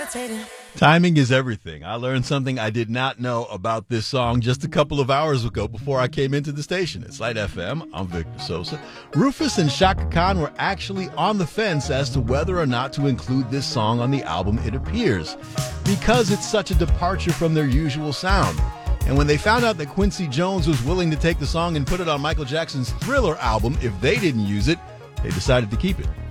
Timing is everything. I learned something I did not know about this song just a couple of hours ago before I came into the station. It's Light FM. I'm Victor Sosa. Rufus and Chaka Khan were actually on the fence as to whether or not to include this song on the album It Appears, because it's such a departure from their usual sound. And when they found out that Quincy Jones was willing to take the song and put it on Michael Jackson's Thriller album if they didn't use it, they decided to keep it.